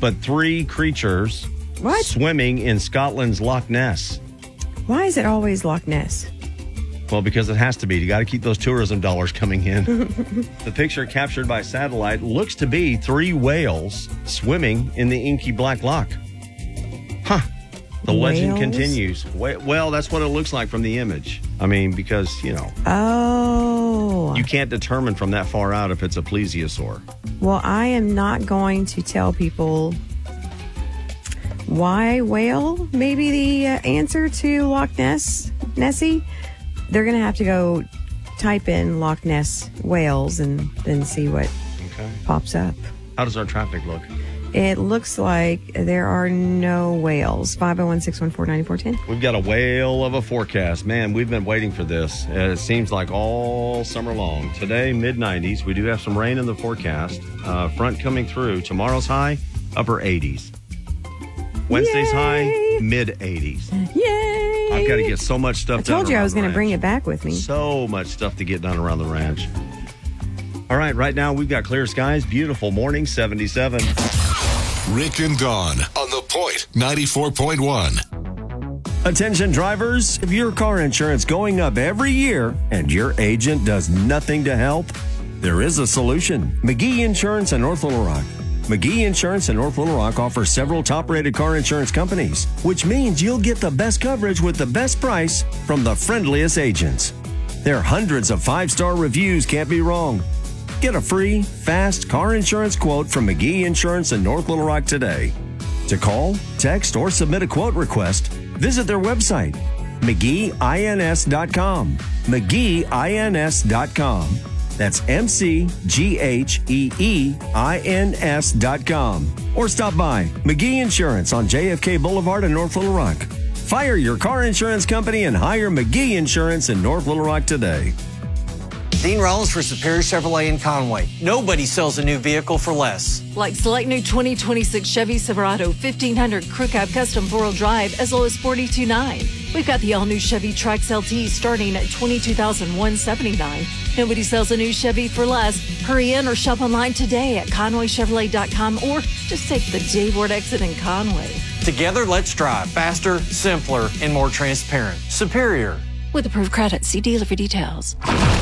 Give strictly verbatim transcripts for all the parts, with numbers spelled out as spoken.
but three creatures what? swimming in Scotland's Loch Ness. Why is it always Loch Ness? Well, because it has to be. You got to keep those tourism dollars coming in. The picture captured by satellite looks to be three whales swimming in the inky black loch. Huh. The Whales? legend continues. Well, that's what it looks like from the image. I mean, because, you know. Oh. You can't determine from that far out if it's a plesiosaur. Well, I am not going to tell people why whale may be the uh, answer to Loch Ness, Nessie. They're going to have to go type in Loch Ness whales and then see what okay. pops up. How does our traffic look? It looks like there are no whales. five oh one, six one four, nine four one oh. We've got a whale of a forecast. Man, we've been waiting for this. Uh, it seems like all summer long. Today, mid nineties. We do have some rain in the forecast. Uh, front coming through. Tomorrow's high, upper eighties. Wednesday's Yay! high, mid eighties. Yay! I've got to get so much stuff I done. told you I was going to bring it back with me. So much stuff to get done around the ranch. All right, right now we've got clear skies. Beautiful morning, seventy-seven. Rick and Dawn on The Point, ninety-four point one. Attention drivers, if your car insurance going up every year and your agent does nothing to help, there is a solution. McGee Insurance in North Little Rock. McGee Insurance in North Little Rock offers several top-rated car insurance companies, which means you'll get the best coverage with the best price from the friendliest agents. Their hundreds of five-star reviews can't be wrong. Get a free, fast car insurance quote from McGee Insurance in North Little Rock today. To call, text, or submit a quote request, visit their website, McGee Ins dot com. McGee Ins dot com. That's M C G H E E I N S dot com. Or stop by McGee Insurance on J F K Boulevard in North Little Rock. Fire your car insurance company and hire McGee Insurance in North Little Rock today. Dean Rollins for Superior Chevrolet in Conway. Nobody sells a new vehicle for less. Like select new twenty twenty-six Chevy Silverado fifteen hundred Crew Cab Custom four-wheel drive as low as forty-two thousand nine hundred dollars. We've got the all-new Chevy Trax L T starting at twenty-two thousand one hundred seventy-nine dollars. Nobody sells a new Chevy for less. Hurry in or shop online today at Conway Chevrolet dot com or just take the J Ward exit in Conway. Together, let's drive faster, simpler, and more transparent. Superior. With approved credit, see dealer for details.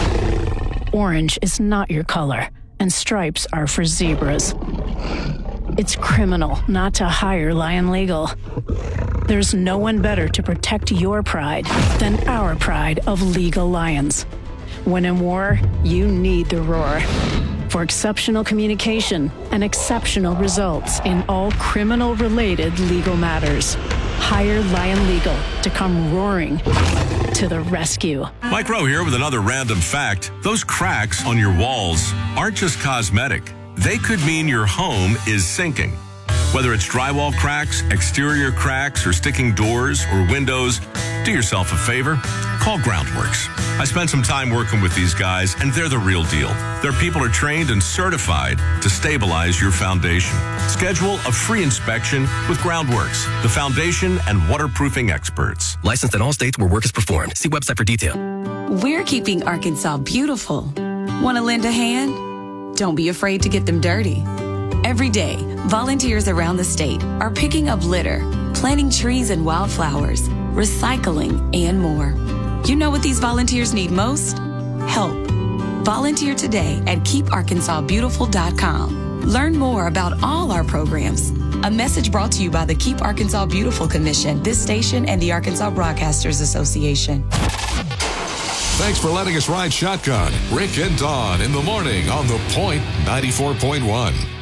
Orange is not your color, and stripes are for zebras. It's criminal not to hire Lion Legal. There's no one better to protect your pride than our pride of legal lions. When in war, you need the roar. For exceptional communication and exceptional results in all criminal-related legal matters, hire Lion Legal to come roaring to the rescue. Mike Rowe here with another random fact. Those cracks on your walls aren't just cosmetic. They could mean your home is sinking. Whether it's drywall cracks, exterior cracks, or sticking doors or windows, do yourself a favor. Call Groundworks. I spent some time working with these guys, and they're the real deal. Their people are trained and certified to stabilize your foundation. Schedule a free inspection with Groundworks, the foundation and waterproofing experts. Licensed in all states where work is performed. See website for detail. We're keeping Arkansas beautiful. Want to lend a hand? Don't be afraid to get them dirty. Every day, volunteers around the state are picking up litter, planting trees and wildflowers, recycling, and more. You know what these volunteers need most? Help. Volunteer today at keep arkansas beautiful dot com. Learn more about all our programs. A message brought to you by the Keep Arkansas Beautiful Commission, this station, and the Arkansas Broadcasters Association. Thanks for letting us ride shotgun. Rick and Dawn in the morning on The Point ninety-four point one.